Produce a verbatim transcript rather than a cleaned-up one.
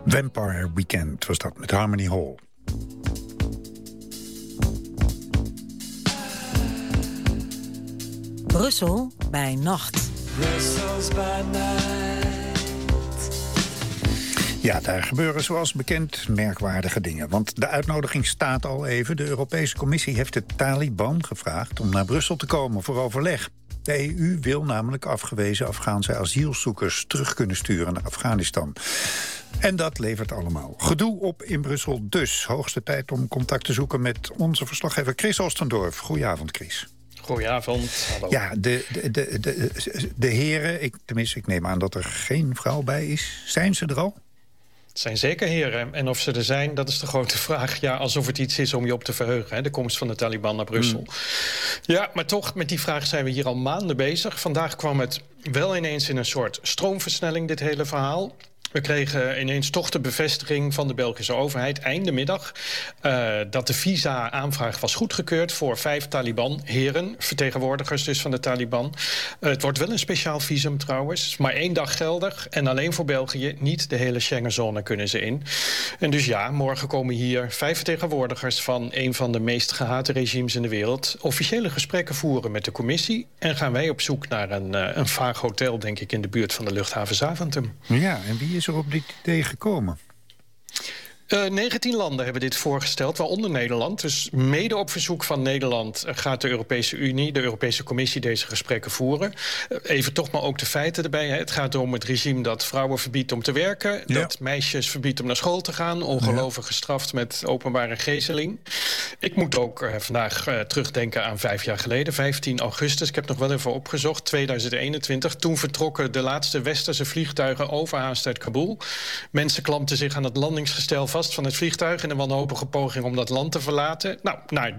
Vampire Weekend was dat met Harmony Hall. Brussel bij nacht. Brussels by night. Ja, daar gebeuren zoals bekend merkwaardige dingen. Want de uitnodiging staat al even. De Europese Commissie heeft de Taliban gevraagd om naar Brussel te komen voor overleg. De E U wil namelijk afgewezen Afghaanse asielzoekers terug kunnen sturen naar Afghanistan. En dat levert allemaal gedoe op in Brussel. Dus hoogste tijd om contact te zoeken met onze verslaggever Chris Ostendorf. Goedenavond, Chris. Goedenavond, hallo. Ja, de, de, de, de, de heren, ik, tenminste ik neem aan dat er geen vrouw bij is. Zijn ze er al? Het zijn zeker heren. En of ze er zijn, dat is de grote vraag. Ja, alsof het iets is om je op te verheugen, hè, de komst van de Taliban naar Brussel. Mm. Ja, maar toch, met die vraag zijn we hier al maanden bezig. Vandaag kwam het wel ineens in een soort stroomversnelling, dit hele verhaal. We kregen ineens toch de bevestiging van de Belgische overheid einde middag uh, dat de visa-aanvraag was goedgekeurd voor vijf Taliban-heren, vertegenwoordigers dus van de Taliban. Uh, het wordt wel een speciaal visum trouwens, maar één dag geldig en alleen voor België, niet de hele Schengenzone kunnen ze in. En dus ja, morgen komen hier vijf vertegenwoordigers van een van de meest gehate regimes in de wereld officiële gesprekken voeren met de commissie en gaan wij op zoek naar een, uh, een vaag hotel, denk ik, in de buurt van de luchthaven Zaventem. Ja, en wie is er op dit idee gekomen? Uh, negentien landen hebben dit voorgesteld, waaronder Nederland. Dus mede op verzoek van Nederland gaat de Europese Unie, de Europese Commissie, deze gesprekken voeren. Uh, even toch maar ook de feiten erbij. Hè. Het gaat erom het regime dat vrouwen verbiedt om te werken, ja. dat meisjes verbiedt om naar school te gaan, ongelovigen ja. gestraft met openbare gezeling. Ik moet ook uh, vandaag uh, terugdenken aan vijf jaar geleden, vijftien augustus. Ik heb nog wel even opgezocht, tweeduizend eenentwintig. Toen vertrokken de laatste westerse vliegtuigen overhaast uit Kabul. Mensen klampten zich aan het landingsgestel vast van het vliegtuig in een wanhopige poging om dat land te verlaten. Nou, naar